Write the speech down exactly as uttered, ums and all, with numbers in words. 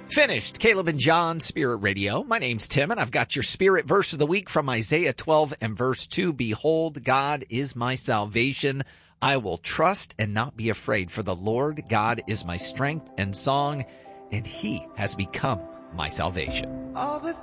Finished. Caleb and John, Spirit Radio. My name's Tim, and I've got your Spirit verse of the week from Isaiah twelve and verse two. Behold, God is my salvation. I will trust and not be afraid, for the Lord God is my strength and song, and he has become my salvation. All the